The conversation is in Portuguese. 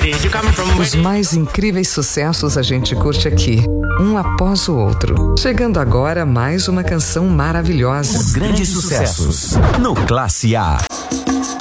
Os mais incríveis sucessos a gente curte aqui, um após o outro. Chegando agora mais uma canção maravilhosa. Os grandes sucessos no Classe A.